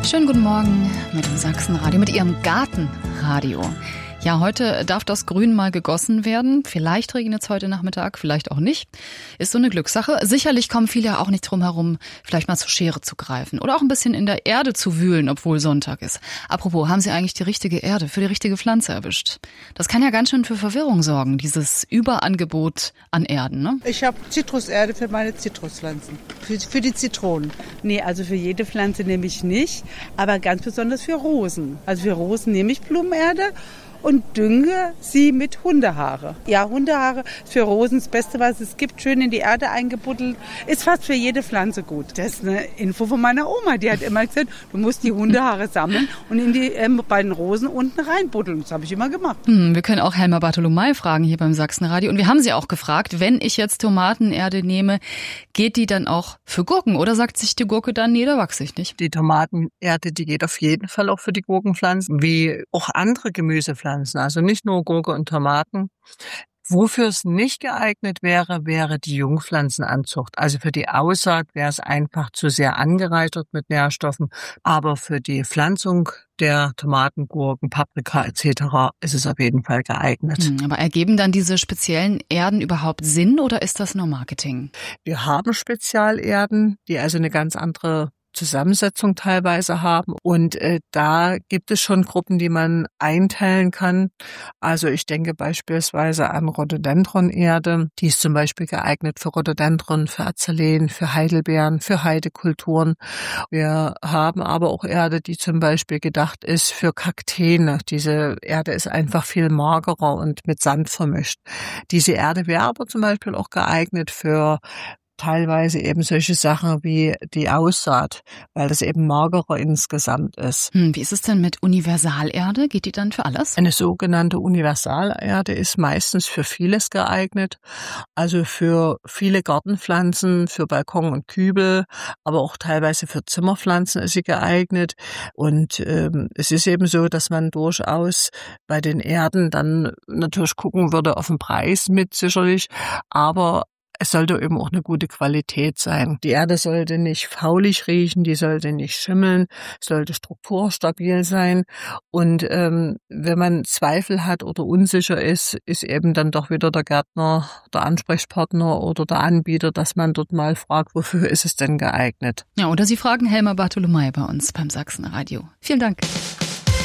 Schönen guten Morgen mit dem Sachsenradio, mit Ihrem Gartenradio. Ja, heute darf das Grün mal gegossen werden. Vielleicht regnet es heute Nachmittag, vielleicht auch nicht. Ist so eine Glückssache. Sicherlich kommen viele ja auch nicht drum herum, vielleicht mal zur Schere zu greifen oder auch ein bisschen in der Erde zu wühlen, obwohl Sonntag ist. Apropos, haben Sie eigentlich die richtige Erde für die richtige Pflanze erwischt? Das kann ja ganz schön für Verwirrung sorgen, dieses Überangebot an Erden, ne? Ich habe Zitruserde für meine Zitruspflanzen, für die Zitronen. Nee, also für jede Pflanze nehme ich nicht, aber ganz besonders für Rosen. Also für Rosen nehme ich Blumenerde und dünge sie mit Hundehaare. Ja, Hundehaare ist für Rosen das Beste, was es gibt. Schön in die Erde eingebuddelt. Ist fast für jede Pflanze gut. Das ist eine Info von meiner Oma. Die hat immer gesagt, du musst die Hundehaare sammeln und in die bei den Rosen unten reinbuddeln. Das habe ich immer gemacht. Wir können auch Helma Bartholomei fragen hier beim Sachsenradio. Und wir haben sie auch gefragt, wenn ich jetzt Tomatenerde nehme, geht die dann auch für Gurken? Oder sagt sich die Gurke dann, nee, da wachse ich nicht? Die Tomatenerde, die geht auf jeden Fall auch für die Gurkenpflanzen, wie auch andere Gemüsepflanzen. Also nicht nur Gurke und Tomaten. Wofür es nicht geeignet wäre, wäre die Jungpflanzenanzucht. Also für die Aussaat wäre es einfach zu sehr angereichert mit Nährstoffen. Aber für die Pflanzung der Tomaten, Gurken, Paprika etc. ist es auf jeden Fall geeignet. Aber ergeben dann diese speziellen Erden überhaupt Sinn oder ist das nur Marketing? Wir haben Spezialerden, die also eine ganz andere Zusammensetzung teilweise haben. Und da gibt es schon Gruppen, die man einteilen kann. Also ich denke beispielsweise an Rhododendron-Erde. Die ist zum Beispiel geeignet für Rhododendron, für Azaleen, für Heidelbeeren, für Heidekulturen. Wir haben aber auch Erde, die zum Beispiel gedacht ist für Kakteen. Diese Erde ist einfach viel magerer und mit Sand vermischt. Diese Erde wäre aber zum Beispiel auch geeignet für teilweise eben solche Sachen wie die Aussaat, weil das eben magerer insgesamt ist. Wie ist es denn mit Universalerde? Geht die dann für alles? Eine sogenannte Universalerde ist meistens für vieles geeignet. Also für viele Gartenpflanzen, für Balkon und Kübel, aber auch teilweise für Zimmerpflanzen ist sie geeignet. Und es ist eben so, dass man durchaus bei den Erden dann natürlich gucken würde auf den Preis mit sicherlich, aber es sollte eben auch eine gute Qualität sein. Die Erde sollte nicht faulig riechen, die sollte nicht schimmeln, sollte strukturstabil sein. Und wenn man Zweifel hat oder unsicher ist, ist eben dann doch wieder der Gärtner, der Ansprechpartner oder der Anbieter, dass man dort mal fragt, wofür ist es denn geeignet. Ja, oder Sie fragen Helma Bartholomei bei uns beim Sachsenradio. Vielen Dank.